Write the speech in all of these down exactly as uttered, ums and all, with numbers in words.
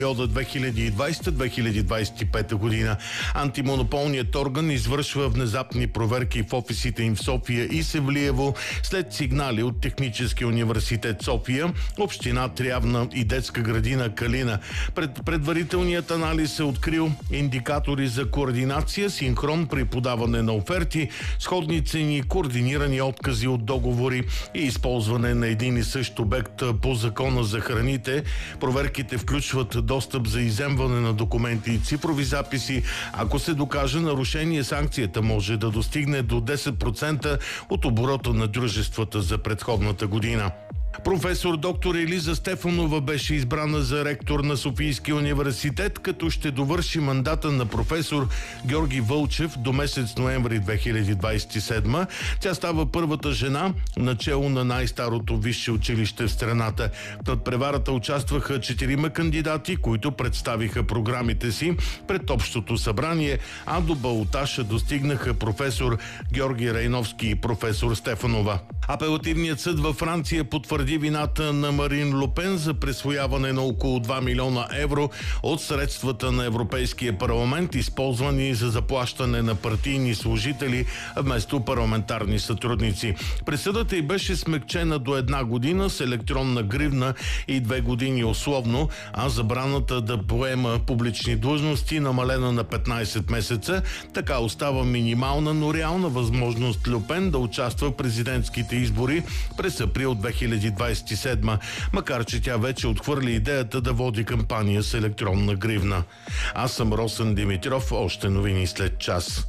периода две хиляди и двадесета - две хиляди двадесет и пета година. Антимонополният орган извършва внезапни проверки в офисите им в София и Севлиево след сигнали от Техническия университет София, община Трявна и детска градина Калина. Пред предварителният анализ е открил индикатори за координация, синхрон при подаване на оферти, сходни цени, координирани откази от договори и използване на един и същ обект по Закона за храните. Проверките включват достъп за изземване на документи и цифрови записи. Ако се докаже нарушение, санкцията може да достигне до десет процента от оборота на дружествата за предходната година. Професор доктор Елиза Стефанова беше избрана за ректор на Софийския университет, като ще довърши мандата на професор Георги Вълчев до месец ноември две хиляди двадесет и седма. Тя става първата жена начело на най-старото висше училище в страната. В надпреварата участваха четирима кандидати, които представиха програмите си пред общото събрание, а до балотажа достигнаха професор Георги Рейновски и професор Стефанова. Апелативният съд във Франция потвърди вината на Марин Ле Пен за присвояване на около два милиона евро от средствата на Европейския парламент, използвани за заплащане на партийни служители вместо парламентарни сътрудници. Присъдата й беше смекчена до една година с електронна гривна и две години условно, а забраната да поема публични длъжности намалена на петнадесет месеца. Така остава минимална, но реална възможност Ле Пен да участва в президентските избори през април две хиляди двадесет и седма, макар че тя вече отхвърли идеята да води кампания с електронна гривна. Аз съм Росен Димитров, още новини след час.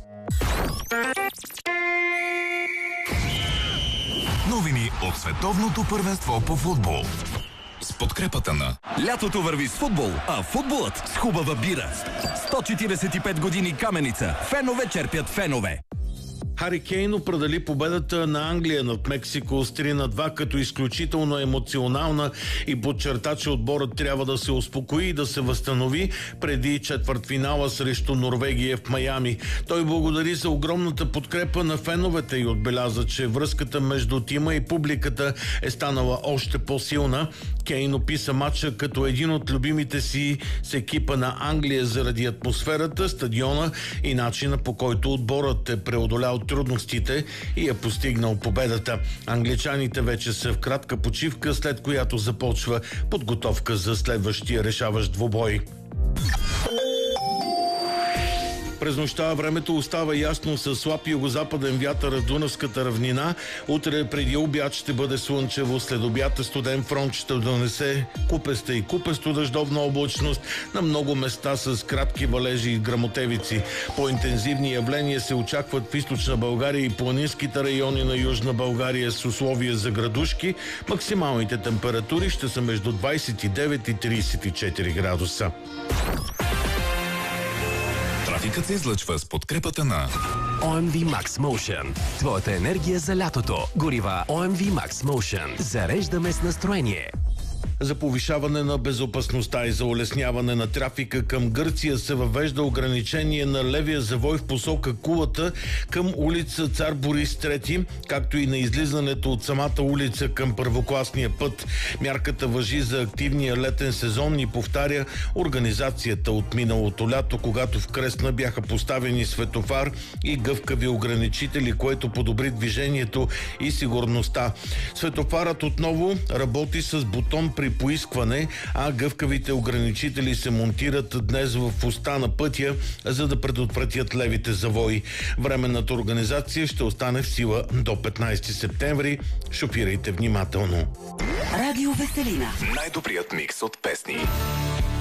Новини от световното първенство по футбол. С подкрепата на... Лятото върви с футбол, а футболът с хубава бира. сто четиридесет и пет години Каменица. Фенове черпят фенове. Хари Кейн определи победата на Англия над Мексико с три на два като изключително емоционална и подчерта, че отборът трябва да се успокои и да се възстанови преди четвъртфинала срещу Норвегия в Майами. Той благодари за огромната подкрепа на феновете и отбеляза, че връзката между тима и публиката е станала още по-силна. Кейн описа матча като един от любимите си с екипа на Англия заради атмосферата, стадиона и начина, по който отборът е преодолял трудностите и е постигнал победата. Англичаните вече са в кратка почивка, след която започва подготовка за следващия решаващ двубой. През нощта времето остава ясно с слаб югозападен вятър в Дунавската равнина. Утре преди обяд ще бъде слънчево, след обяд студен фронт ще донесе купеста и купесто дъждовна облачност на много места с кратки валежи и гръмотевици. По-интензивни явления се очакват в източна България и планинските райони на Южна България с условия за градушки. Максималните температури ще са между двадесет и девет и тридесет и четири градуса. Трафикът се излъчва с подкрепата на О Ем Ви Max Motion. Твоята енергия за лятото. Горива О Ем Ви Max Motion. Зареждаме с настроение. За повишаване на безопасността и за улесняване на трафика към Гърция се въвежда ограничение на левия завой в посока Кулата към улица Цар Борис трети, както и на излизането от самата улица към първокласния път. Мярката важи за активния летен сезон и повтаря организацията от миналото лято, когато в Кресна бяха поставени светофар и гъвкави ограничители, което подобри движението и сигурността. Светофарът отново работи с бутон при поискване, а гъвкавите ограничители се монтират днес в уста на пътя, за да предотвратят левите завои. Временната организация ще остане в сила до петнадесети септември. Шофирайте внимателно. Радио Веселина. Най-добрият микс от песни.